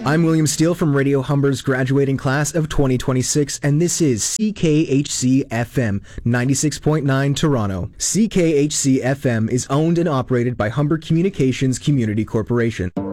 I'm William Steele from Radio Humber's graduating class of 2026, and this is CKHC FM 96.9 Toronto. CKHC FM is owned and operated by Humber Communications Community Corporation.